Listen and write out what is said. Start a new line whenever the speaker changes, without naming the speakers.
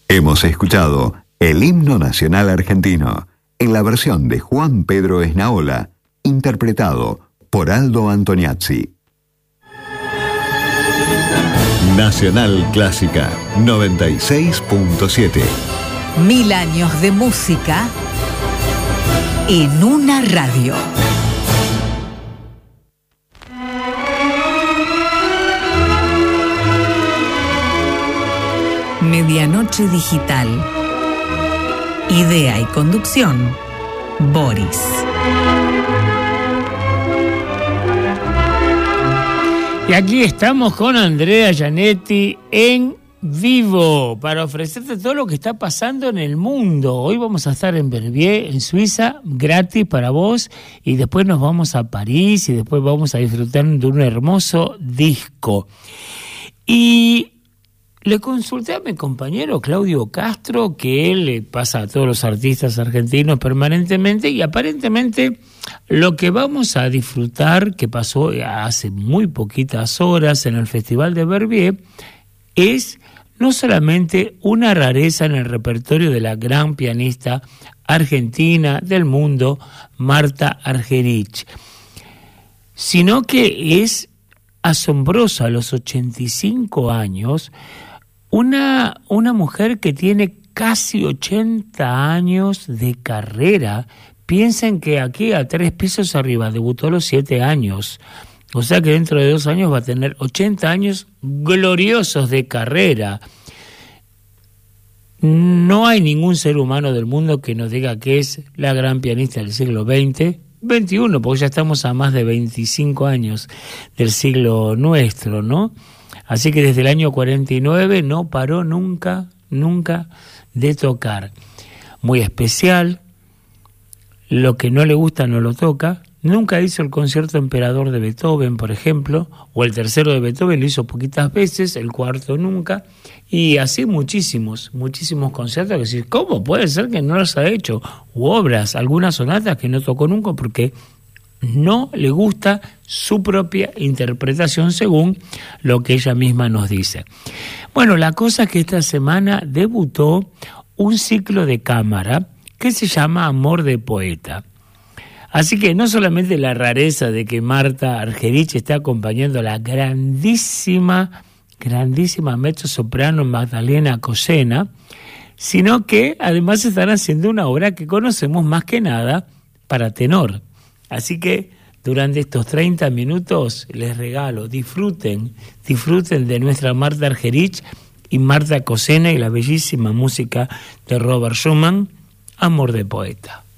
Hemos escuchado el himno nacional argentino en la versión de Juan Pedro Esnaola, interpretado por Aldo Antoniazzi. Nacional Clásica 96.7.
1000 años de música en una radio. Medianoche Digital. Idea y conducción, Boris.
Y aquí estamos con Andrea Gianetti en vivo para ofrecerte todo lo que está pasando en el mundo. Hoy vamos a estar en Verbier, en Suiza, gratis para vos, y después nos vamos a París y después vamos a disfrutar de un hermoso disco. Y le consulté a mi compañero Claudio Castro, que él le pasa a todos los artistas argentinos permanentemente, y aparentemente lo que vamos a disfrutar, que pasó hace muy poquitas horas en el Festival de Verbier, es no solamente una rareza en el repertorio de la gran pianista argentina del mundo, Marta Argerich, sino que es asombrosa a los 85 años, una mujer que tiene casi 80 años de carrera. Piensen que aquí a 3 pisos arriba debutó a los 7 años. O sea que dentro de 2 años va a tener 80 años gloriosos de carrera. No hay ningún ser humano del mundo que nos diga que es la gran pianista del siglo XX, XXI, porque ya estamos a más de 25 años del siglo nuestro, ¿no? Así que desde el año 49 no paró nunca de tocar. Muy especial, lo que no le gusta no lo toca. Nunca hizo el concierto Emperador de Beethoven, por ejemplo, o el tercero de Beethoven lo hizo poquitas veces, el cuarto nunca, y así muchísimos conciertos que decir, ¿cómo puede ser que no los ha hecho? U obras, algunas sonatas que no tocó nunca porque no le gusta su propia interpretación según lo que ella misma nos dice. Bueno, la cosa es que esta semana debutó un ciclo de cámara que se llama Amor de Poeta. Así que no solamente la rareza de que Marta Argerich está acompañando a la grandísima mezzosoprano Magdalena Cosena, sino que además están haciendo una obra que conocemos más que nada para tenor. Así que durante estos 30 minutos les regalo, disfruten de nuestra Marta Argerich y Marta Cosena y la bellísima música de Robert Schumann, Amor de Poeta.